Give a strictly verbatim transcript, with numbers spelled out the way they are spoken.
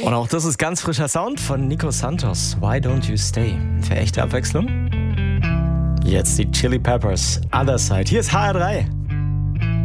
Und auch das ist ganz frischer Sound von Nico Santos. Why Don't You Stay? Für echte Abwechslung. Jetzt die Chili Peppers, Other Side. Hier ist H R drei.